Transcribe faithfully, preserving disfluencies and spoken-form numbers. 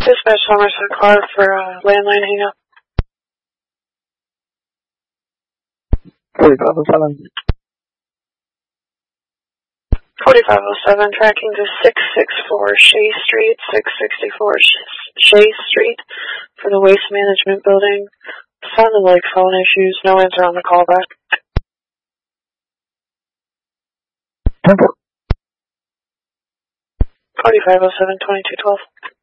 Dispatch Somerset car for uh, landline hang up. forty-five oh seven. forty-five oh seven, tracking to six sixty-four Shea Street, six sixty-four Shea Street for the Waste Management Building. Sounded like phone issues, no answer on the callback. Temple. forty-five oh seven, twenty-two twelve.